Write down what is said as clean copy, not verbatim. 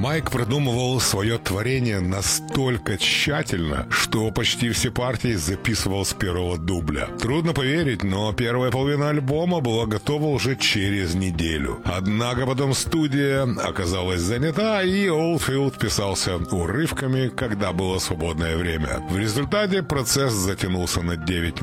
Майк продумывал свое творение настолько тщательно, что почти все партии записывал с первого дубля. Трудно поверить, но первая половина альбома была готова уже через неделю. Однако потом студия оказалась занята, и Олдфилд писался урывками, когда было свободное время. В результате процесс затянулся на 9